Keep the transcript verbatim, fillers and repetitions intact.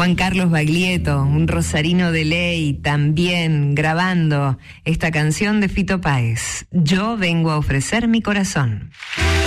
Juan Carlos Baglietto, un rosarino de ley, también grabando esta canción de Fito Páez. Yo vengo a ofrecer mi corazón.